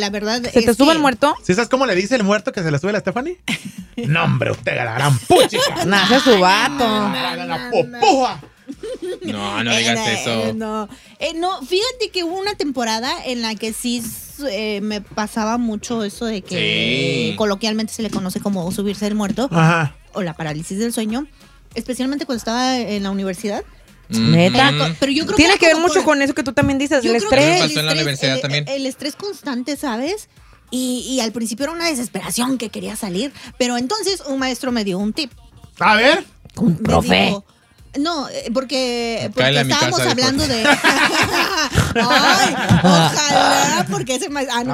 la verdad ¿Se te sube el muerto? ¿Sí sabes cómo le dice el muerto que se le sube a la Stephanie? No, hombre, usted la gran puchica. Nace su vato. La pupuja. No digas eso. No, fíjate que hubo una temporada en la que sí me pasaba mucho eso de que coloquialmente se le conoce como subirse el muerto. Ajá. O la parálisis del sueño, especialmente cuando estaba en la universidad. Neta. Pero yo creo Tiene que ver mucho con eso que tú también dices, el estrés. Pasó en la universidad también. El estrés constante, ¿sabes? Y al principio era una desesperación que quería salir. Pero entonces un maestro me dio un tip. A ver. Un profe. Dijo, no, porque Cáele a mi estábamos casa hablando de... Ay, ojalá, porque ese maestro...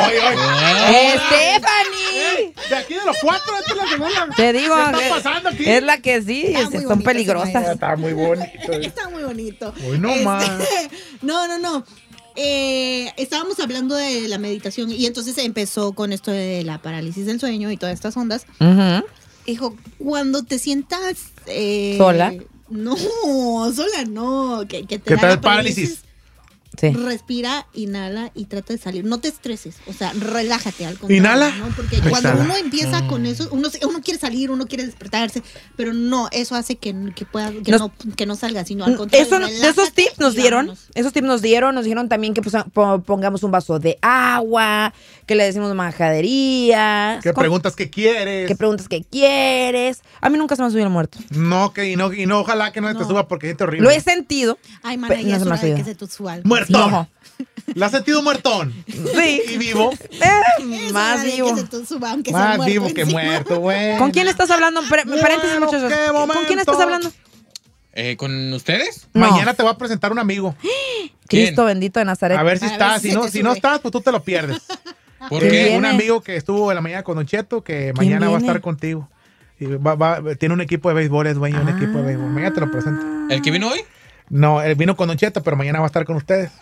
¡Stephanie! De aquí de los 4, esta es la segunda. Te digo, ¿Qué está pasando aquí? es la que sí, Está muy son bonito peligrosas. ese maestro. Está muy bonito. Está muy bonito. Uy, no más. No. Estábamos hablando de la meditación y entonces empezó con esto de la parálisis del sueño y todas estas ondas. Ujú. Dijo, cuando te sientas... ¿Sola? No, sola no. Que te ¿Qué da tal la el parálisis? Sí. Respira, inhala y trata de salir. No te estreses, o sea, relájate al contrario. Inhala. ¿no? Porque cuando Exhala. uno empieza con eso, uno quiere salir, uno quiere despertarse, pero no, eso hace que no salga, sino al contrario. Esos tips nos dieron, vámonos. nos dijeron también que pongamos un vaso de agua, que le decimos majaderías. ¿Qué preguntas qué quieres? ¿Qué preguntas qué quieres? A mí nunca se me ha subido el muerto. No, y no, ojalá que no te suba porque es horrible. Lo he sentido. Ay, mana, Pero ya no es se me ha hora de subido. que se te suba. Muertón. No. ¿La has sentido muertón? Sí. ¿Y vivo? Es Más hora de vivo. que se te suba, aunque sea Más muerto vivo que encima. muerto, güey. ¿Con quién estás hablando? Paréntesis, Bueno, muchachos. qué ¿Con quién estás momento. hablando? ¿Con ustedes? No. Mañana te voy a presentar un amigo. Cristo bendito de Nazaret. A ver si A ver estás. si Si se no, te si no sube. estás, pues tú te lo pierdes. ¿Por ¿Quién qué? viene? Un amigo que estuvo en la mañana con Don Cheto, que mañana va a viene? estar contigo. Y tiene un equipo de béisbol, es dueño de un equipo de béisbol. Mañana te lo presento. ¿El que vino hoy? No, él vino con Don Cheto, pero mañana va a estar con ustedes.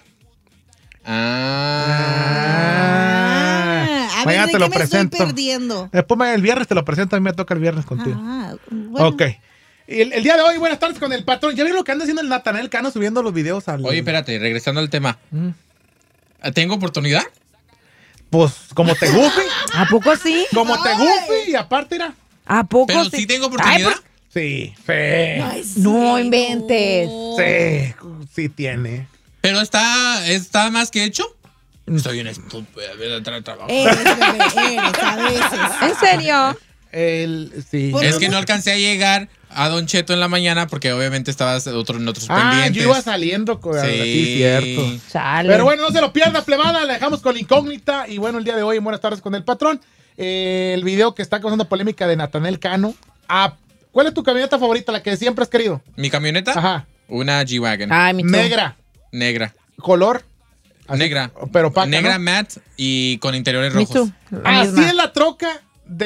A Mañana ver, te ¿de lo qué me presento. estoy perdiendo? Después el viernes te lo presento, a mí me toca el viernes contigo. Bueno. Ok. Y el día de hoy, buenas tardes con el patrón. ¿Ya vieron lo que anda haciendo el Natanael Cano subiendo los videos al... Oye, espérate, regresando al tema. ¿Tengo oportunidad? Pues como te gufe, ¿A poco sí? como te gufe y aparte era... ¿A poco Pero sí? sí tengo Ay, oportunidad. pues, Sí, fe. Ay, No sí, inventes. no. Sí, sí tiene. Pero está más que hecho. Soy un estúpido. Trabajo. Eres, bebé, eres, a veces. ¿En serio? Sí. Por- Es que no alcancé a llegar a Don Cheto en la mañana porque obviamente estabas en otros Ah, pendientes. yo iba saliendo con... Sí, cierto. Chale. Pero bueno, no se lo pierda, plebada. La dejamos con la incógnita. Y bueno, el día de hoy, buenas tardes con el patrón. El video que está causando polémica de Natanael Cano. ¿Cuál es tu camioneta favorita, la que siempre has querido? ¿Mi camioneta? Ajá. Una G-Wagon. Ay, mi Negra. Negra. Color. Así, Negra. Pero opaca, Negra ¿no? matte y con interiores Me rojos. too. La Así misma. es la troca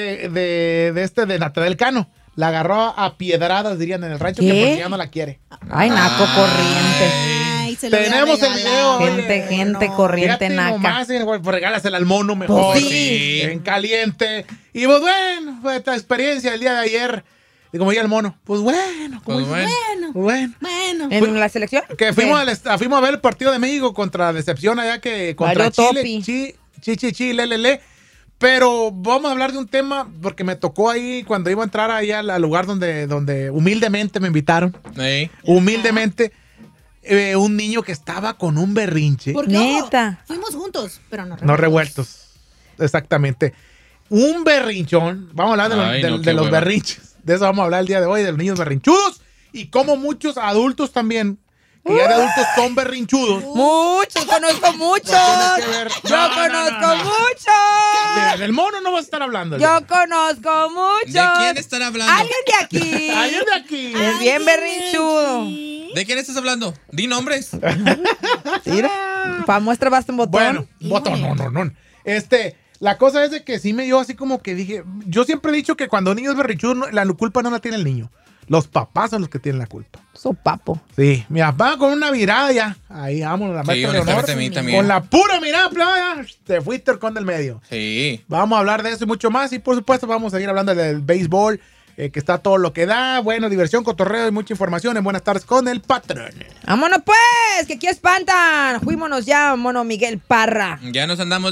de Natanael Cano. La agarró a piedradas, dirían en el rancho, ¿Qué? que porque ya no la quiere. Ay, naco corriente. Ay, se lo hubiera Tenemos el regalado. video, Gente, oye, gente no. corriente Fíjate naca. nomás, güey, pues regálasela al mono mejor. Pues sí. En caliente. Y pues bueno, fue esta experiencia el día de ayer. Y como ya el mono, pues bueno. Pues bueno. Bueno. ¿En la selección? Que fuimos a ver el partido de México contra Decepción allá que contra Valió Chile. topi. Le. Pero vamos a hablar de un tema porque me tocó ahí cuando iba a entrar ahí al lugar donde humildemente me invitaron. Sí. Humildemente. Un niño que estaba con un berrinche. Porque Neta. fuimos juntos, pero no. No revueltos. Exactamente. Un berrinchón. Vamos a hablar Ay, de no, los qué hueva. berrinches. De eso vamos a hablar el día de hoy, de los niños berrinchudos. Y como muchos adultos también, que ya de adultos son berrinchudos. Muchos, conozco muchos. Tienes que ver. Yo No, no, conozco no, no. muchos. Del mono no vas a estar hablando. Yo conozco muchos. ¿De quién están hablando? Alguien de aquí. Alguien de aquí. Es bien berrinchudo. ¿De quién estás hablando? Di nombres. Mira, para muestra basta un botón. Bueno, botón, no. La cosa es de que sí me dio así como que dije, yo siempre he dicho que cuando un niño es berrinchudo, la culpa no la tiene el niño. Los papás son los que tienen la culpa. Sopapo. Sí, mi papá con una mirada ya. Ahí vámonos, la Sí, maestra de honor. honestamente a mí también. Con la pura mirada, playa, te fuiste el con del medio. Sí. Vamos a hablar de eso y mucho más. Y por supuesto, vamos a seguir hablando del béisbol, que está todo lo que da. Bueno, diversión, cotorreo y mucha información. En Buenas tardes con el patrón. Vámonos pues, que aquí espantan. Fuímonos ya, mono Miguel Parra. Ya nos andamos